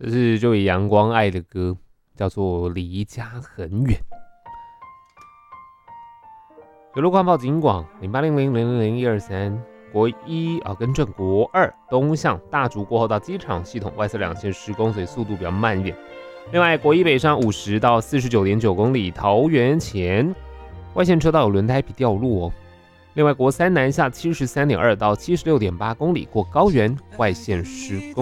这是这位阳光爱的歌，叫做《离家很远》。有路况报警广0800000123，国一更正国二东向大竹过后到机场系统外侧2线施工，所以速度比较慢一点。另外，国一北上50到49.9公里，桃园前外线车道有轮胎皮掉落哦。另外，国三南下73.2到76.8公里，过高原外线施工。